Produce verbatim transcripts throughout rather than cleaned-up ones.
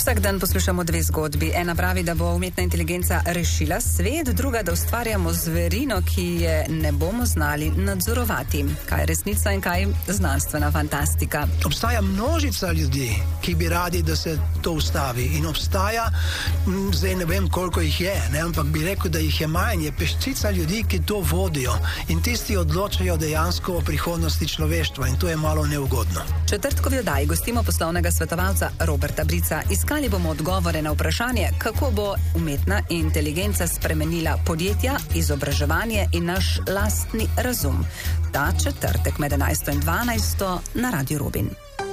Vsak dan poslušamo dve zgodbi. Ena pravi, da bo umetna inteligenca rešila svet, druga, da ustvarjamo zverino, ki je ne bomo znali nadzorovati. Kaj je resnica in kaj znanstvena fantastika? Obstaja množica ljudi, ki bi radi, da se to ustavi. In obstaja, zdaj ne vem, koliko jih je, ne, ampak bi rekel, da jih je manj. Je peščica ljudi, ki to vodijo. In tisti odločajo dejansko o prihodnosti človeštva. In to je malo neugodno. Četrtkovi oddaji gostimo poslovnega svetovalca Roberta Brica. Iskali bomo odgovore na vprašanje, kako bo umetna inteligenca spremenila podjetja, izobraževanje in naš lastni razum. Ta četrtek med enajsto in dvanajsto na Radio Rubin.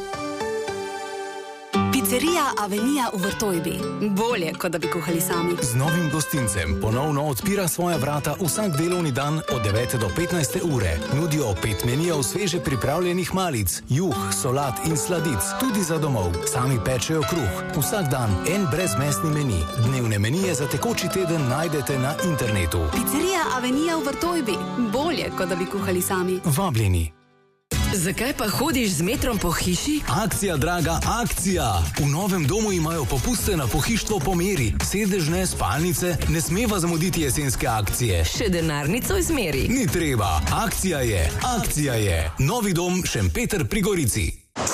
Pizzerija Avenija v Vrtojbi. Bolje, kot da bi kuhali sami. Z novim gostincem ponovno odpira svoja vrata vsak delovni dan od devete do petnajste ure. Nudijo pet menijev sveže pripravljenih malic, juh, solat in sladic, tudi za domov. Sami pečejo kruh. Vsak dan en brezmesni meni. Dnevne menije za tekoči teden najdete na internetu. Pizzerija Avenija v Vrtojbi. Bolje, kot da bi kuhali sami. Vabljeni. Zakaj pa hodiš z metrom po hiši? Akcija, draga, akcija! V novem domu imajo popuste na pohištvo po meri. Sedežne, spalnice, ne smeva zamuditi jesenske akcije. Še denarnico izmeri. Ni treba. Akcija je, akcija je. Novi dom Šempeter pri Gorici.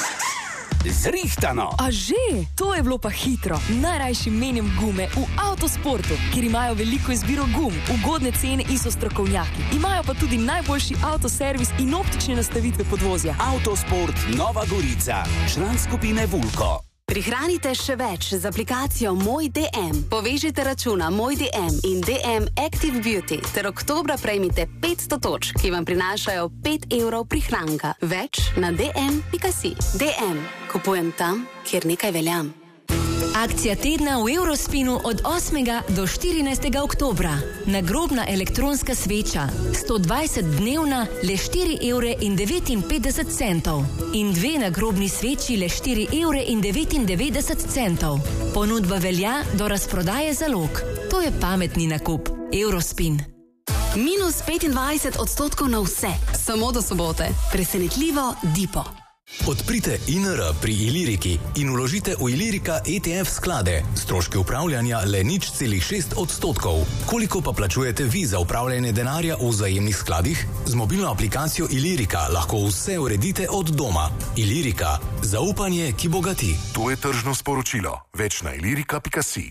Zrihtano. A že? To je bilo pa hitro. Najrajši menim gume v Avtosportu, kjer imajo veliko izbiro gum, ugodne cene in so strokovnjaki. Imajo pa tudi najboljši avtoservis in optične nastavitve podvozja. Avtosport Nova Gorica, član skupine Vulko. Prihranite še več z aplikacijo Moj D M. Povežite računa Moj D M in D M Active Beauty ter oktobra prejmite petsto točk, ki vam prinašajo pet evrov prihranka. Več na d m pika si. D M. Kupujem tam, kjer nekaj veljam. Akcija tedna v Eurospinu od osmega do štirinajstega oktobra. Nagrobna elektronska sveča, sto dvajset dnevna, le štiri evre in devetinpetdeset centov. In dve nagrobni sveči, le štiri evre in devetindevetdeset centov. Ponudba velja do razprodaje zalog. To je pametni nakup. Eurospin. Minus petindvajset odstotkov na vse, samo do sobote. Presenetljivo Dipo. Odprite I N R pri Iliriki in vložite v Ilirika E T F sklade. Stroški upravljanja le nič celih šest odstotkov. Koliko pa plačujete vi za upravljanje denarja v vzajemnih skladih? Z mobilno aplikacijo Ilirika lahko vse uredite od doma. Ilirika. Zaupanje, ki bogati. To je tržno sporočilo. Več na ilirika pika si.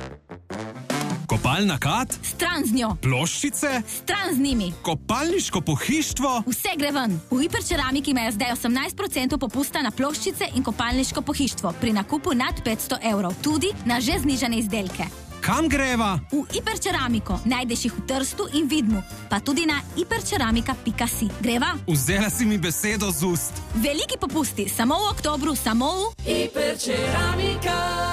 Kopalna kad? Stran z njo. Ploščice? Stran z njimi. Kopalniško pohištvo? Vse gre ven. V Hiperceramiki imajo zdaj osemnajst procentov popusta na ploščice in kopalniško pohištvo pri nakupu nad petsto evrov. Tudi na že znižane izdelke. Kam greva? V Hiperceramiko. Najdeš jih v Trstu in Vidmu. Pa tudi na hiperceramika pika si. Greva? Vzela si mi besedo z ust. Veliki popusti. Samo v oktobru, samo v Hiperceramika.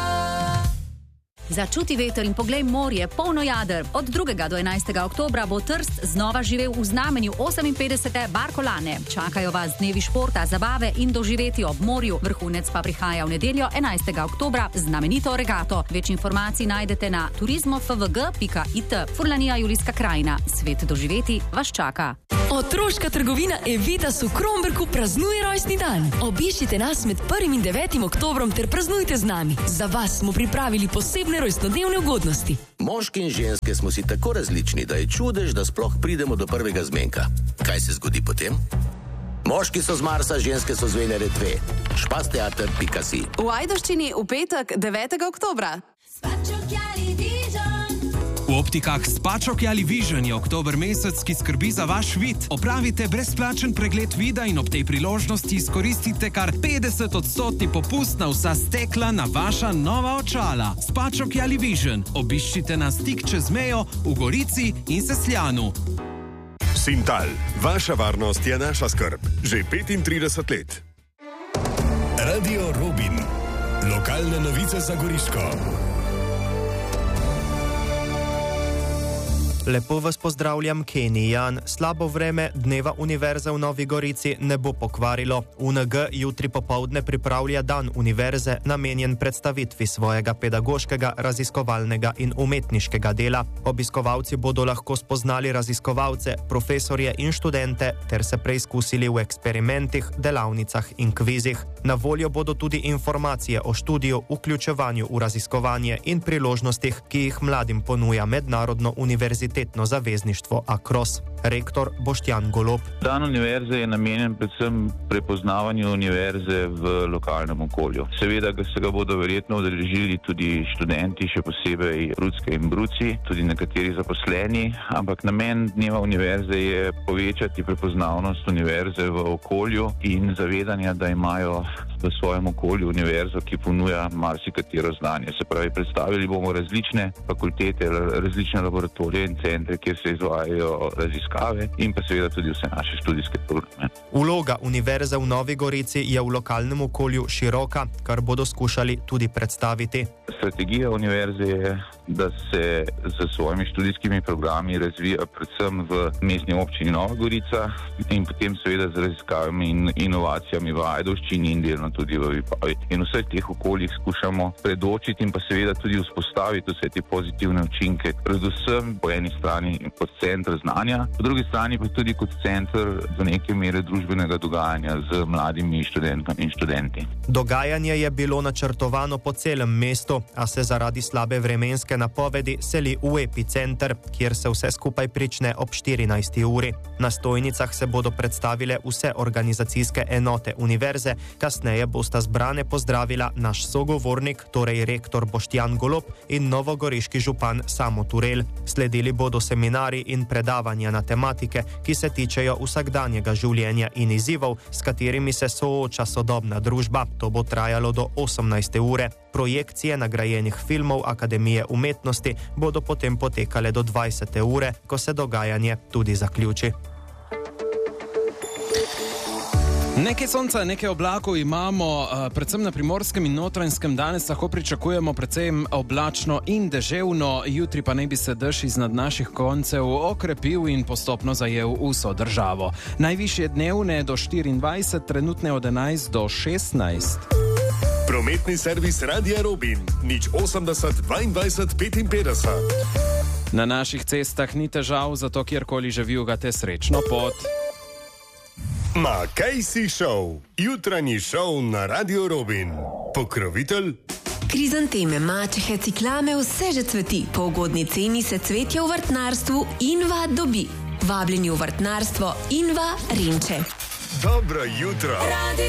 Začuti veter in poglej morje, polno jader. Od drugega do enajstega oktobra bo Trst znova živel v znamenju oseminpetdesete Barkolane. Čakajo vas dnevi športa, zabave in doživeti ob morju. Vrhunec pa prihaja v nedeljo enajstega oktobra znamenito regato. Več informacij najdete na turizmo f v g pika i t. Furlanija Julijska krajina. Svet doživeti vas čaka. Otroška trgovina Evitas v Kromberku praznuje rojstni dan. Obiščite nas med prvim in devetim oktobrom ter praznujte z nami. Za vas smo pripravili posebne rojstnodnevne ugodnosti. Moški in ženske smo si tako različni, da je čudež, da sploh pridemo do prvega zmenka. Kaj se zgodi potem? Moški so z Marsa, ženske so z Venere dve. špasteater pika si. V Ajdovščini v petek devetega oktobra. V optikah Spačok-Jali Vision je oktober mesec, ki skrbi za vaš vid. Opravite brezplačen pregled vida in ob tej priložnosti izkoristite kar petdeset odstotni popust na vsa stekla na vaša nova očala. Spačok-Jali Vision. Obiščite nas tik čez mejo v Gorici in Sesljanu. Sintal. Vaša varnost je naša skrb. Že petintrideset let. Radio Rubin. Lokalne novice za Goriško. Lepo vas pozdravljam, Kenny Jan. Slabo vreme dneva Univerze v Novi Gorici ne bo pokvarilo. U N G jutri popovdne pripravlja dan univerze, namenjen predstavitvi svojega pedagoškega, raziskovalnega in umetniškega dela. Obiskovalci bodo lahko spoznali raziskovalce, profesorje in študente ter se preizkusili v eksperimentih, delavnicah in kvizih. Na voljo bodo tudi informacije o študiju, vključevanju v raziskovanje in priložnostih, ki jih mladim ponuja Mednarodno univerzitetno zavezništvo Akros. Rektor Boštjan Golob. Dan univerze je namenjen predvsem prepoznavanju univerze v lokalnem okolju. Seveda ga se ga bodo verjetno udeležili tudi študenti, še posebej brucke in bruci, tudi nekateri zaposleni, ampak namen dneva univerze je povečati prepoznavnost univerze v okolju in zavedanje, da imajo v svojem okolju univerzo, ki ponuja marsikatero znanje. Se pravi, predstavili bomo različne fakultete, različne laboratorije in centre, kjer se izvajajo raziskave in pa seveda tudi vse naše študijske programe. Vloga Univerze v Novi Gorici je v lokalnem okolju široka, kar bodo skušali tudi predstaviti. Strategija univerze je, da se z svojimi študijskimi programi razvija predvsem v mestni občini Nova Gorica in potem seveda z raziskavami in inovacijami v Ajdovščini in delno tudi v Vipavi. In v vseh teh okoljih skušamo predočiti in pa seveda tudi vzpostaviti vse te pozitivne učinke. Predvsem po eni strani kot center znanja, po drugi strani pa tudi kot center do neke mere družbenega dogajanja z mladimi študentkami in študenti. Dogajanje je bilo načrtovano po celem mestu, a se zaradi slabe vremenske napovedi seli v epicenter, kjer se vse skupaj prične ob štirinajsti uri. Na stojnicah se bodo predstavile vse organizacijske enote univerze, kasneje bosta zbrane pozdravila naš sogovornik, torej rektor Boštjan Golob in novogoriški župan Samo Turel. Sledili bodo seminari in predavanja na tematike, ki se tičejo vsakdanjega življenja in izzivov, s katerimi se sooča sodobna družba. To bo trajalo do osemnajste ure. Projekcije nagrajenih filmov Akademije umetnosti bodo potem potekale do dvajsete ure, ko se dogajanje tudi zaključi. Nekaj sonca, nekaj oblakov imamo, predvsem na Primorskem in Notranjskem. Danes lahko pričakujemo predvsem oblačno in deževno, jutri pa naj bi se dež iznad naših koncev okrepil in postopno zajel vso državo. Najvišje dnevne do štiriindvajset, trenutne od enajst do šestnajst. Prometni servis Radia Robin, nič osemdeset dvaindvajset petinpetdeset. Na naših cestah ni težav, zato kjerkoli že vijugate srečno pot. Ma kaj si šel? Jutranji šov na Radio Robin. Pokrovitelj? Krizanteme, mačehe, ciklame, vse že cveti. Po ugodni ceni se cvetje v vrtnarstvu Inva dobi. Vabljeni v vrtnarstvo Inva Rinče. Dobro jutro.